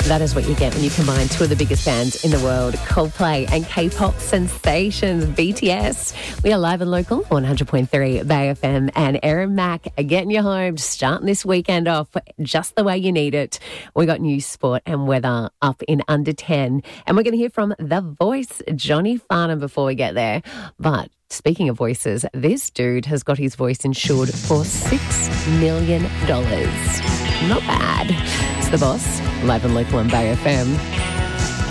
That is what you get when you combine two of the biggest bands in the world, Coldplay and K-pop sensations, BTS. We are live and local, 100.3 Bay FM, and Aaron Mack are getting you home, starting this weekend off just the way you need it. We got news, sport and weather up in under 10. And we're going to hear from The Voice, Johnny Farnham, before we get there. But speaking of voices, this dude has got his voice insured for $6 million. Not bad. It's The Boss, live and local on Bay FM.